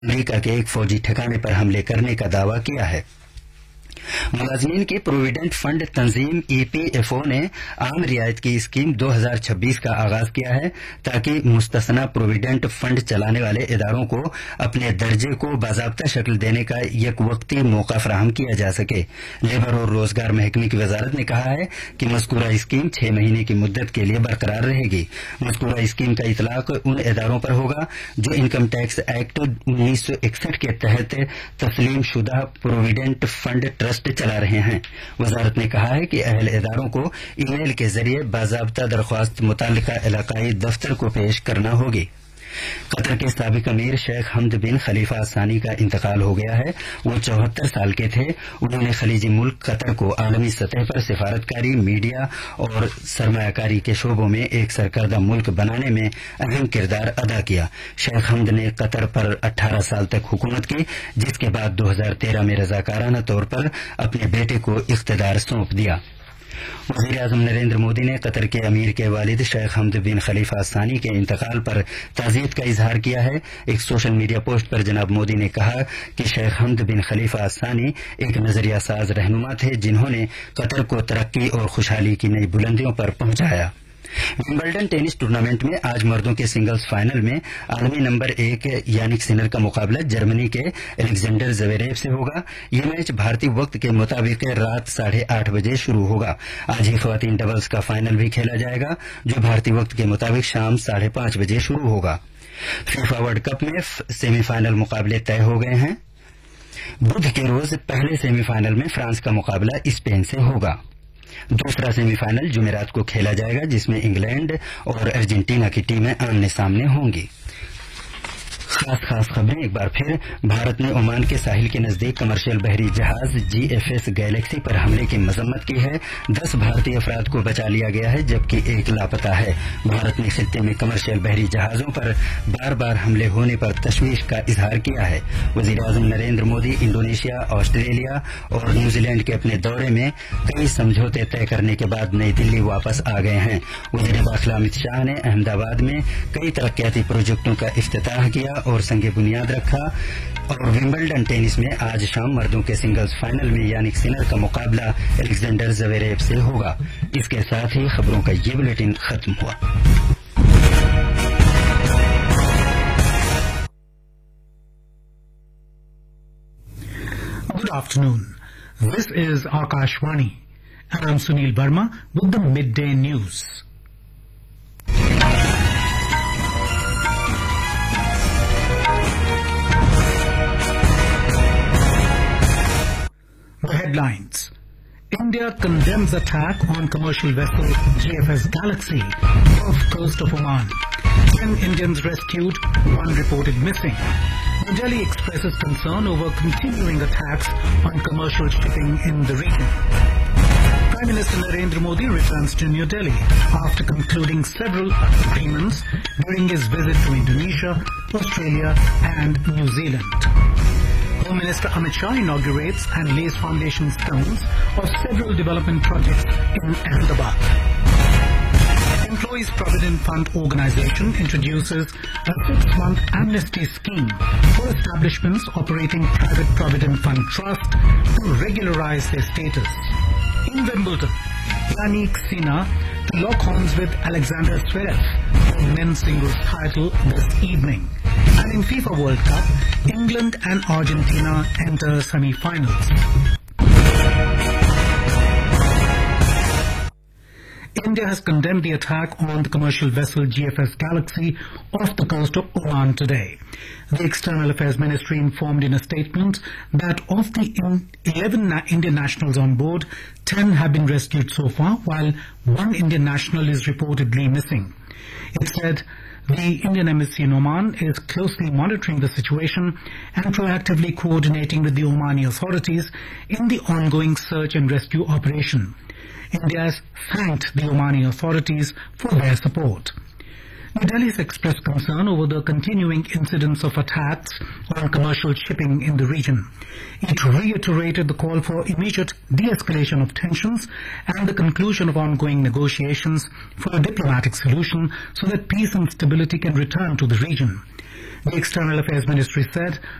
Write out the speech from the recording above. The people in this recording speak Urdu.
امریکہ کے ایک فوجی ٹھکانے پر حملے کرنے کا دعویٰ کیا ہے۔ ملازمین کی پروویڈنٹ فنڈ تنظیم ای پی ایف او نے عام رعایت کی اسکیم 2026 کا آغاز کیا ہے تاکہ مستثنی پروویڈنٹ فنڈ چلانے والے اداروں کو اپنے درجے کو باضابطہ شکل دینے کا یک وقتی موقع فراہم کیا جا سکے۔ لیبر اور روزگار محکمے کی وزارت نے کہا ہے کہ مذکورہ اسکیم 6 مہینے کی مدت کے لیے برقرار رہے گی۔ مذکورہ اسکیم کا اطلاق ان اداروں پر ہوگا جو انکم ٹیکس ایکٹ 1961 کے تحت تسلیم شدہ پروویڈنٹ فنڈ ٹرسٹ چلا رہے ہیں۔ وزارت نے کہا ہے کہ اہل اداروں کو ای میل کے ذریعے باضابطہ درخواست متعلقہ علاقائی دفتر کو پیش کرنا ہوگی۔ قطر کے سابق امیر شیخ حمد بن خلیفہ ثانی کا انتقال ہو گیا ہے۔ وہ 74 سال کے تھے۔ انہوں نے خلیجی ملک قطر کو عالمی سطح پر سفارتکاری، میڈیا اور سرمایہ کاری کے شعبوں میں ایک سرکردہ ملک بنانے میں اہم کردار ادا کیا۔ شیخ حمد نے قطر پر 18 سال تک حکومت کی، جس کے بعد 2013 میں رضاکارانہ طور پر اپنے بیٹے کو اقتدار سونپ دیا۔ وزیر اعظم نریندر مودی نے قطر کے امیر کے والد شیخ حمد بن خلیفہ ثانی کے انتقال پر تعزیت کا اظہار کیا ہے۔ ایک سوشل میڈیا پوسٹ پر جناب مودی نے کہا کہ شیخ حمد بن خلیفہ ثانی ایک نظریہ ساز رہنما تھے جنہوں نے قطر کو ترقی اور خوشحالی کی نئی بلندیوں پر پہنچایا۔ ومبلڈن ٹینس ٹورنامنٹ میں آج مردوں کے سنگلز فائنل میں عالمی نمبر 1 یانک سنر کا مقابلہ جرمنی کے الیگزینڈر زویریو سے ہوگا۔ یہ میچ بھارتی وقت کے مطابق رات 8:30 بجے شروع ہوگا۔ آج ہی خواتین ڈبلز کا فائنل بھی کھیلا جائے گا جو بھارتی وقت کے مطابق شام 5:30 بجے شروع ہوگا۔ فیفا ورلڈ کپ میں سیمی فائنل مقابلے طے ہو گئے ہیں۔ بدھ کے روز پہلے سیمی فائنل میں فرانس کا مقابلہ اسپین سے ہوگا۔ دوسرا سیمی فائنل جمعرات کو کھیلا جائے گا جس میں انگلینڈ اور ارجنٹینا کی ٹیمیں آمنے سامنے ہوں گی۔ خاص خبریں ایک بار پھر۔ بھارت نے عمان کے ساحل کے نزدیک کمرشل بحری جہاز GFS گیلیکسی پر حملے کی مذمت کی ہے۔ 10 بھارتی افراد کو بچا لیا گیا ہے جبکہ ایک لاپتہ ہے۔ بھارت نے خطے میں کمرشل بحری جہازوں پر بار بار حملے ہونے پر تشویش کا اظہار کیا ہے۔ وزیر اعظم نریندر مودی انڈونیشیا، آسٹریلیا اور نیوزی لینڈ کے اپنے دورے میں کئی سمجھوتے طے کرنے کے بعد نئی دلی واپس آ گئے ہیں۔ وزیر داخلہ امت شاہ نے احمد آباد میں کئی ترقیاتی پروجیکٹوں کا افتتاح کیا اور سنگ بنیاد رکھا۔ اور ومبلڈن ٹینس میں آج شام مردوں کے سنگلز فائنل میں یانک سنر کا مقابلہ الیگزینڈر زویریو سے ہوگا۔ اس کے ساتھ ہی خبروں کا یہ بلیٹن ختم ہوا۔ Good afternoon. This is Akashvani and I'm Sunil Verma with the midday news. The headlines. India condemns attack on commercial vessel GFS Galaxy off coast of Oman. 10 Indians rescued, 1 reported missing. New Delhi expresses concern over continuing attacks on commercial shipping in the region. Prime Minister Narendra Modi returns to New Delhi after concluding several agreements during his visit to Indonesia, Australia and New Zealand. Home Minister Amit Shah inaugurates and lays foundation stones of several development projects in Ahmedabad. Employees Provident Fund Organization introduces a 6-month amnesty scheme for establishments operating private Provident Fund Trust to regularize their status. In Wimbledon, Yannick Sinner to lock horns with Alexander Zverev for men's singles title this evening. And in FIFA World Cup, England and Argentina enter semi-finals. India has condemned the attack on the commercial vessel GFS Galaxy off the coast of Oman today. The External Affairs Ministry informed in a statement that of the 11 Indian nationals on board, 10 have been rescued so far, while 1 Indian national is reportedly missing. It said the Indian embassy in Oman is closely monitoring the situation and proactively coordinating with the Omani authorities in the ongoing search and rescue operation. India has thanked the Omani authorities for their support. New Delhi has expressed concern over the continuing incidents of attacks on commercial shipping in the region. It reiterated the call for immediate de-escalation of tensions and the conclusion of ongoing negotiations for a diplomatic solution so that peace and stability can return to the region. The External Affairs Ministry said